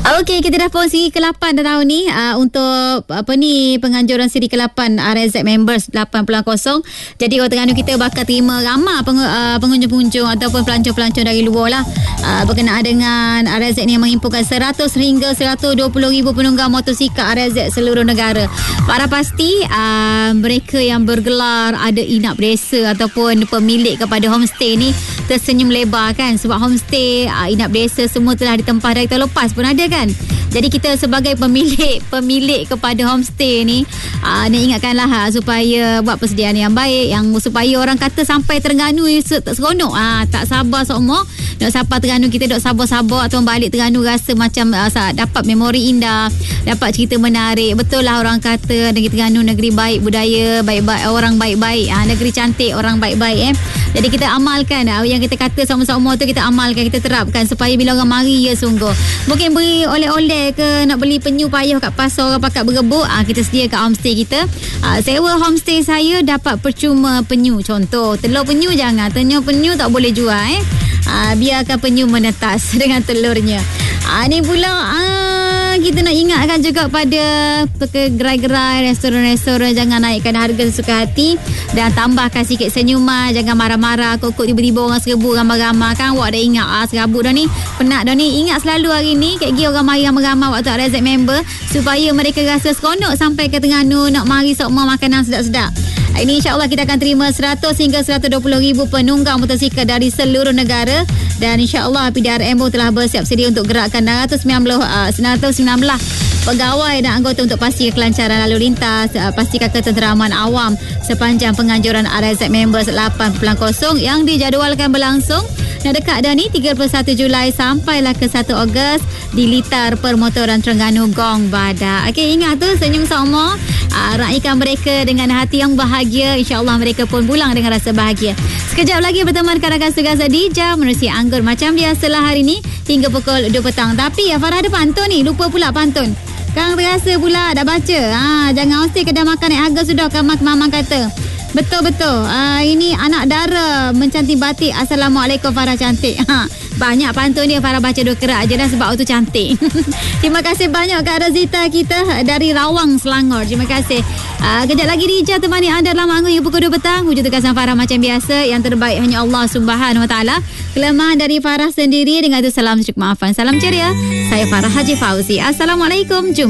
Okey, kita dah pun siri ke-8 dah tahun ni untuk penganjuran siri ke-8 RZ members 8.0. Jadi Kota Terengganu kita bakal terima ramai pengunjung-pengunjung ataupun pelancong-pelancong dari luar lah berkenaan dengan RZ ni yang menghimpunkan 100 hingga 120,000 penunggang motosikal RZ seluruh negara. Para pasti mereka yang bergelar ada inap desa ataupun pemilik kepada homestay ni tersenyum lebar kan, sebab homestay inap desa semua telah ditempah dari tahun lepas pun ada kan. Jadi kita sebagai pemilik kepada homestay ni nak ingatkanlah supaya buat persediaan yang baik, yang supaya orang kata sampai Terengganu ni seronok. Tak sabar semua nak sapa Terengganu, kita dok sabar-sabar atau balik Terengganu rasa macam dapat memori indah, dapat cerita menarik. Betul lah orang kata negeri Terengganu negeri baik, budaya baik-baik, orang baik-baik, negeri cantik, orang baik-baik. Jadi kita amalkan yang kita kata sama-sama tu, kita amalkan, kita terapkan supaya bila orang mari ya sungguh. Mungkin beri oleh-oleh ke, nak beli penyu payah kat pasar, orang pakat berebut, kita sedia kat homestay kita. Sewa homestay saya dapat percuma penyu. Contoh, telur penyu jangan, telur penyu tak boleh jual biarkan penyu menetas dengan telurnya. Ni pula kita nak ingatkan juga pada gerai-gerai, restoran-restoran, jangan naikkan harga sesuka hati dan tambahkan sikit senyuman, jangan marah-marah. Kok tiba-tiba orang serbu ramai-ramai kan, awak dah ingat serabut dah ni, penat dah ni. Ingat selalu hari ni kat gigi orang mari ramai-ramai waktu RZ member supaya mereka rasa seronok sampai ke Terengganu nak mari semua makanan sedap-sedap. Ini insya-Allah kita akan terima 100 hingga 120,000 penunggang motosikal dari seluruh negara dan insya-Allah PDRM telah bersiap sedia untuk gerakkan 919 pegawai dan anggota untuk pastikan kelancaran lalu lintas, pastikan ketenteraman awam sepanjang penganjuran RZ Members 8.0 yang dijadualkan berlangsung dekat dah ni 31 Julai sampailah ke 1 Ogos di Litar Permotoran Terengganu Gong Badak. Okey, ingat tu, senyum sama, raikan mereka dengan hati yang bahagia. InsyaAllah mereka pun pulang dengan rasa bahagia. Sekejap lagi berteman rakan tugas Dija menerusi anggur macam biasalah hari ni hingga pukul 2 petang. Tapi Farah ada pantun ni, lupa pula pantun. Kang terasa pula dah baca. Jangan mesti kedai makan naik harga sudah, Mama kata. Betul-betul. Ini anak dara mencantik batik. Assalamualaikum Farah cantik. Banyak pantun dia, Farah baca 2 kerat je dah sebab tu cantik. Terima kasih banyak Kak Razita kita dari Rawang, Selangor. Terima kasih. Kejap lagi Rija temani anda dalam anggur hingga pukul 2 petang. Wujud tugasan Farah macam biasa. Yang terbaik hanya Allah Subhanahu Wa Taala. Kelemahan dari Farah sendiri. Dengan itu salam syukur maafan. Salam ceria. Saya Farah Haji Fauzi. Assalamualaikum. Jumpa.